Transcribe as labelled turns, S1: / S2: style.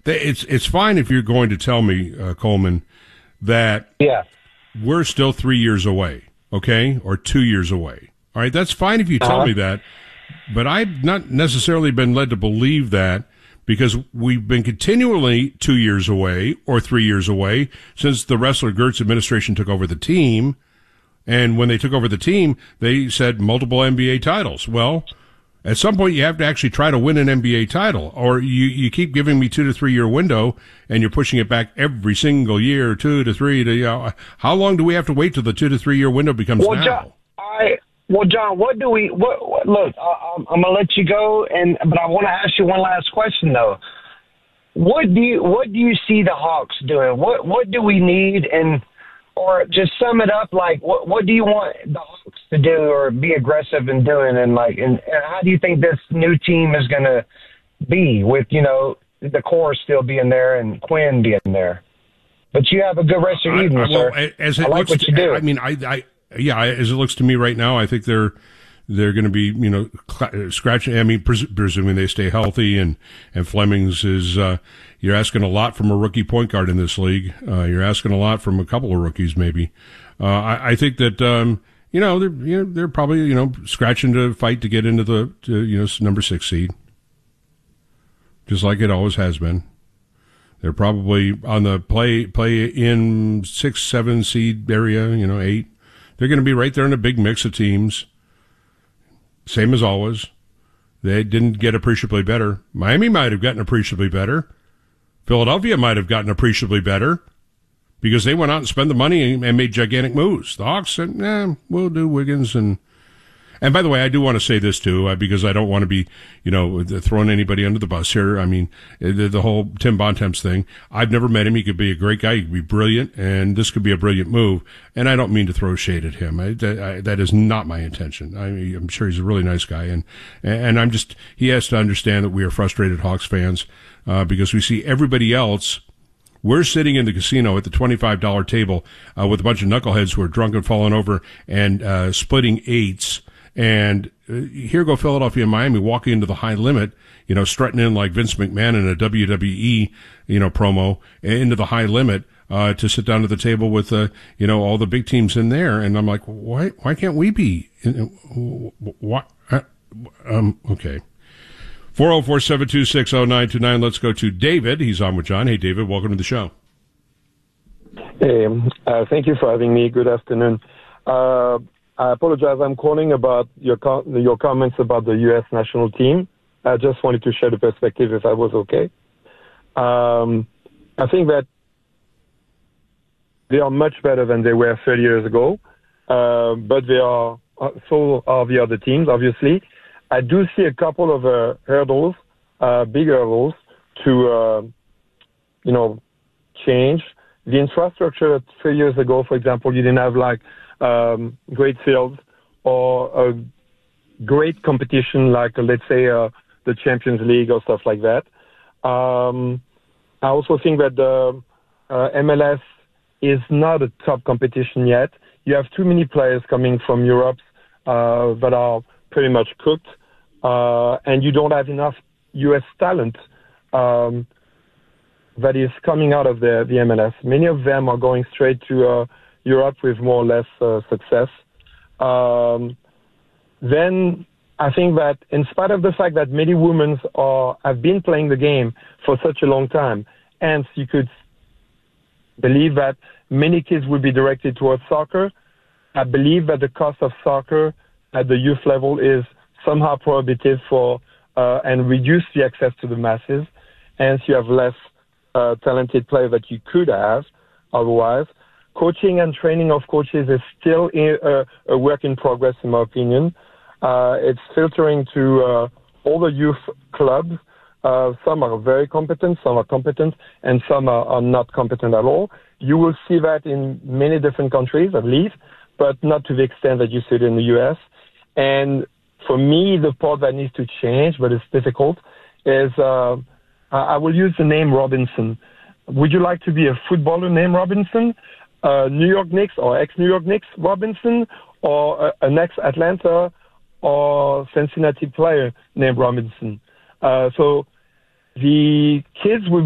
S1: It's fine if you're going to tell me, Coleman, that we're still 3 years away, okay, or 2 years away. All right, that's fine if you tell me that, but I've not necessarily been led to believe that because we've been continually 2 years away or 3 years away since the Wrestler Gertz administration took over the team. And when they took over the team, they said multiple NBA titles. Well, at some point you have to actually try to win an NBA title, or you keep giving me 2 to 3 year window and you're pushing it back every single year, 2 to 3 to, how long do we have to wait till the 2 to 3 year window becomes now?
S2: John, what look, I'm going to let you go, but I want to ask you one last question, though. What do you see the Hawks doing? What do we need? Or just sum it up, like, what do you want the Hawks to do or be aggressive in doing? And how do you think this new team is going to be with, the core still being there and Quinn being there? But you have a good rest of your evening, sir.
S1: As it
S2: I like what you do.
S1: I mean, as it looks to me right now, I think they're going to be, scratching. I mean, presuming they stay healthy, and Flemings is. You're asking a lot from a rookie point guard in this league. You're asking a lot from a couple of rookies, maybe. I think that they're probably scratching to fight to get into the number 6 seed, just like it always has been. They're probably on the play in 6, 7 seed area, 8. They're going to be right there in a big mix of teams. Same as always. They didn't get appreciably better. Miami might have gotten appreciably better. Philadelphia might have gotten appreciably better because they went out and spent the money and made gigantic moves. The Hawks said, we'll do Wiggins. And by the way, I do want to say this too, because I don't want to be, throwing anybody under the bus here. I mean, the whole Tim Bontemps thing, I've never met him. He could be a great guy. He could be brilliant, and this could be a brilliant move. And I don't mean to throw shade at him. That is not my intention. I'm sure he's a really nice guy. And he has to understand that we are frustrated Hawks fans, because we see everybody else. We're sitting in the casino at the $25 table, with a bunch of knuckleheads who are drunk and falling over and, splitting eights. And here go Philadelphia and Miami walking into the high limit, strutting in like Vince McMahon in a WWE, promo into the high limit, to sit down at the table with, all the big teams in there. And I'm like, why can't we be? What? Okay. 404-726-0929. Let's go to David. He's on with John. Hey, David, welcome to the show.
S3: Hey, thank you for having me. Good afternoon. I apologize. I'm calling about your comments about the U.S. national team. I just wanted to share the perspective if I was okay. I think that they are much better than they were 30 years ago, but they are so are the other teams, obviously. I do see a couple of hurdles, big hurdles, to change. The infrastructure 3 years ago, for example, you didn't have great fields or a great competition like, let's say, the Champions League or stuff like that. I also think that the MLS is not a top competition yet. You have too many players coming from Europe that are pretty much cooked, and you don't have enough U.S. talent that is coming out of the MLS. Many of them are going straight to Europe with more or less success. Then I think that in spite of the fact that many women have been playing the game for such a long time, and you could believe that many kids will be directed towards soccer, I believe that the cost of soccer at the youth level is somehow prohibitive and reduce the access to the masses. Hence, you have less talented players that you could have otherwise. Coaching and training of coaches is still a work in progress, in my opinion. It's filtering to all the youth clubs. Some are very competent, some are competent, and some are not competent at all. You will see that in many different countries, at least, but not to the extent that you see it in the U.S. And for me, the part that needs to change, but it's difficult, is I will use the name Robinson. Would you like to be a footballer named Robinson? New York Knicks or ex-New York Knicks Robinson, or an ex-Atlanta or Cincinnati player named Robinson? So the kids will